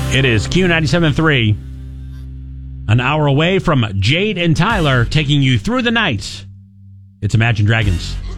It is Q97.3, an hour away from Jade and Tyler taking you through the night. It's Imagine Dragons.